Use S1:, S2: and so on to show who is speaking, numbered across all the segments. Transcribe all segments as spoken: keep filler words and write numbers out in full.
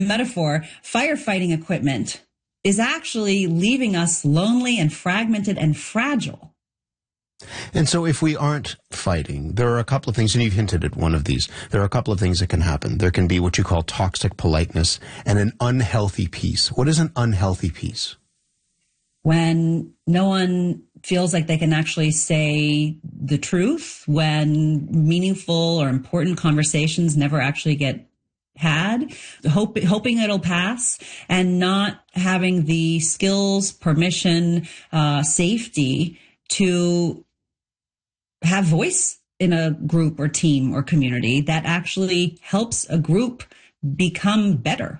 S1: metaphor, firefighting equipment is actually leaving us lonely and fragmented and fragile.
S2: And so if we aren't fighting, there are a couple of things, and you've hinted at one of these, there are a couple of things that can happen. There can be what you call toxic politeness and an unhealthy peace. What is an unhealthy peace?
S1: When no one feels like they can actually say the truth, when meaningful or important conversations never actually get had, hope, hoping it'll pass, and not having the skills, permission, uh, safety to have voice in a group or team or community that actually helps a group become better.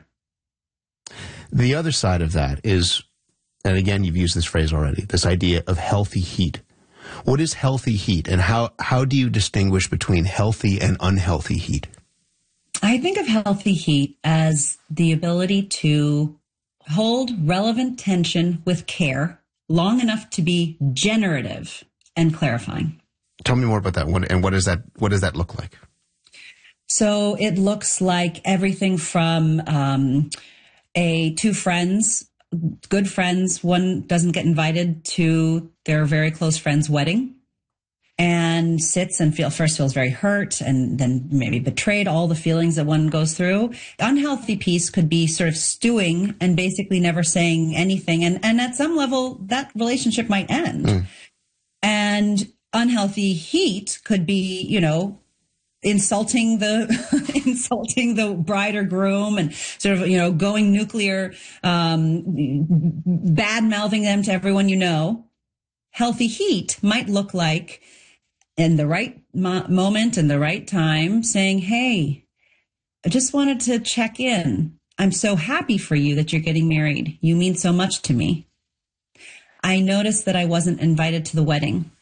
S2: The other side of that is, and again, you've used this phrase already, this idea of healthy heat. What is healthy heat, and how, how do you distinguish between healthy and unhealthy heat?
S1: I think of healthy heat as the ability to hold relevant tension with care long enough to be generative and clarifying.
S2: Tell me more about that one, and what is that, what does that look like?
S1: So it looks like everything from um, a two friends, good friends, one doesn't get invited to their very close friend's wedding and sits and feel first feels very hurt and then maybe betrayed, all the feelings that one goes through. Unhealthy peace could be sort of stewing and basically never saying anything. And, and at some level, that relationship might end. Mm. And unhealthy heat could be, you know, insulting the insulting the bride or groom and sort of, you know, going nuclear, um, bad mouthing them to everyone you know. Healthy heat might look like, in the right mo- moment and the right time, saying, hey, I just wanted to check in. I'm so happy for you that you're getting married. You mean so much to me. I noticed that I wasn't invited to the wedding,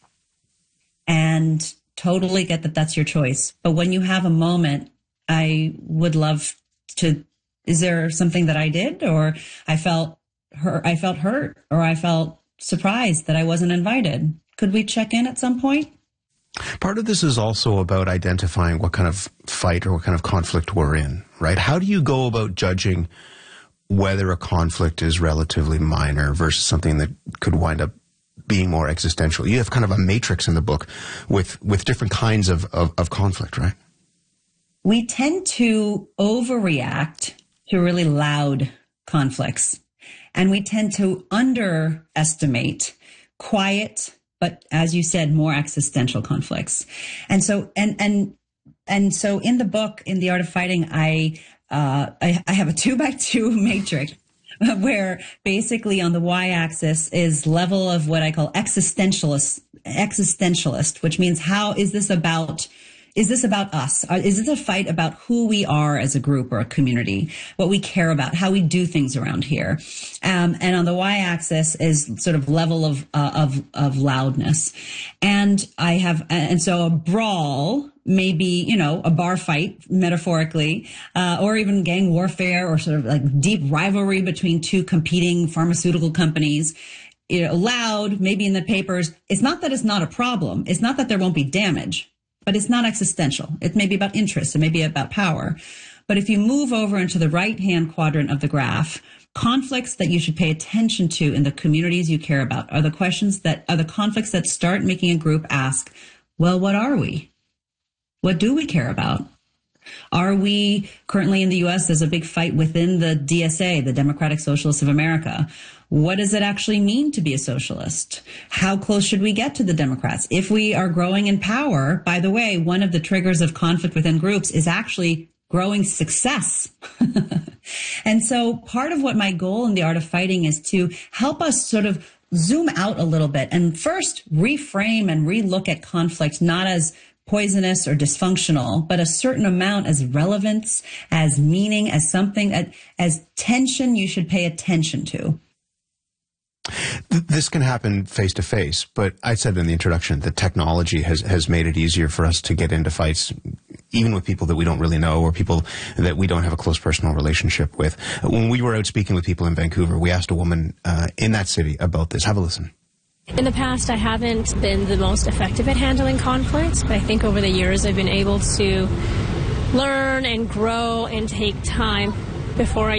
S1: and totally get that that's your choice. But when you have a moment, I would love to, is there something that I did, or I felt hurt, I felt hurt, or I felt surprised that I wasn't invited? Could we check in at some point?
S2: Part of this is also about identifying what kind of fight or what kind of conflict we're in, right? How do you go about judging whether a conflict is relatively minor versus something that could wind up being more existential? You have kind of a matrix in the book with, with different kinds of, of, of conflict, right?
S1: We tend to overreact to really loud conflicts, and we tend to underestimate quiet, but as you said, more existential conflicts. And so, and, and, and so in the book, in The Art of Fighting, I, uh, I, I have a two by two matrix where basically on the y-axis is level of what I call existentialist, existentialist, which means how is this about, is this about us? Is this a fight about who we are as a group or a community, what we care about, how we do things around here? Um, and on the y-axis is sort of level of, uh, of, of loudness. And I have, and so a brawl, maybe, you know, a bar fight, metaphorically, uh, or even gang warfare or sort of like deep rivalry between two competing pharmaceutical companies, you know, loud, maybe in the papers. It's not that it's not a problem. It's not that there won't be damage, but it's not existential. It may be about interest. It may be about power. But if you move over into the right-hand quadrant of the graph, conflicts that you should pay attention to in the communities you care about are the questions that are the conflicts that start making a group ask, well, what are we? What do we care about? Are we currently in the U S, there's a big fight within the D S A, the Democratic Socialists of America. What does it actually mean to be a socialist? How close should we get to the Democrats? If we are growing in power, by the way, one of the triggers of conflict within groups is actually growing success. And so part of what my goal in The Art of Fighting is to help us sort of zoom out a little bit and first reframe and relook at conflict, not as poisonous or dysfunctional, but a certain amount as relevance, as meaning, as something, as, as tension you should pay attention to.
S2: This can happen face to face, but I said in the introduction that technology has, has made it easier for us to get into fights, even with people that we don't really know or people that we don't have a close personal relationship with. When we were out speaking with people in Vancouver, we asked a woman uh, in that city about this. Have a listen.
S3: In the past, I haven't been the most effective at handling conflicts, but I think over the years I've been able to learn and grow and take time before I